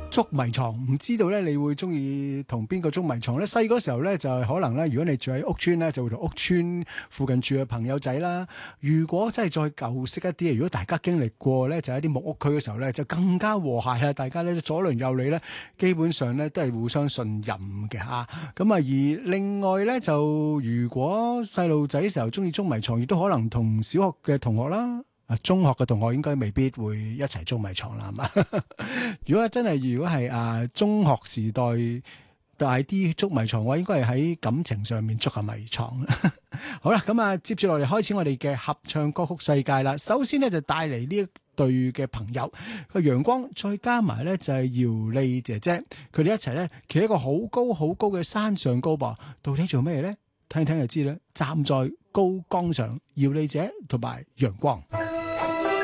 捉迷藏，唔知道咧，你會中意同邊個捉迷藏咧？細嗰時候咧，就係可能咧，如果你住喺屋村咧，就會同屋村附近住嘅朋友仔啦。如果真係再舊式一啲，如果大家經歷過咧，就喺啲木屋區嘅時候咧，就更加和諧啦。大家咧左鄰右里咧，基本上咧都係互相信任嘅嚇。咁啊，而另外咧，就如果細路仔嘅時候中意捉迷藏，亦都可能同小學嘅同學啦。中學嘅同學應該未必會一齊捉迷藏啦，係嘛？如果係中學時代大啲捉迷藏嘅話，應該係喺感情上面捉下迷藏。好啦，咁啊，接住落嚟開始我哋嘅合唱歌曲世界啦。首先呢，就帶嚟呢一對嘅朋友，個陽光再加埋咧就係姚莉姐姐，佢哋一齊咧企喺一個好高好高嘅山上高噃，到底做咩咧？聽聽就知啦。站在高崗上，姚莉姐同埋陽光。